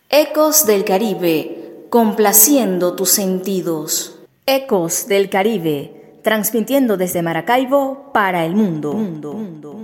Ecos del Caribe, complaciendo tus sentidos. Ecos del Caribe, transmitiendo desde Maracaibo para el mundo.